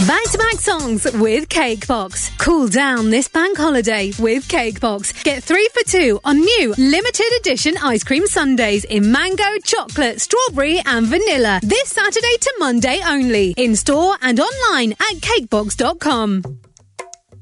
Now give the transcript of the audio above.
Back-to-back songs with Cakebox. Cool down this bank holiday with Cakebox. Get 3 for 2 on new limited edition ice cream sundaes in mango, chocolate, strawberry and vanilla. This Saturday to Monday only. In store and online at cakebox.com.